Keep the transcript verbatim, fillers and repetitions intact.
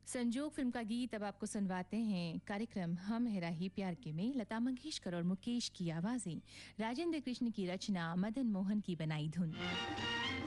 संजोग फिल्म का गीत अब आपको सुनवाते हैं। कार्यक्रम हम हेरा ही प्यार के में लता मंगेशकर और मुकेश की आवाजें, राजेंद्र कृष्ण की रचना, मदन मोहन की बनाई धुन।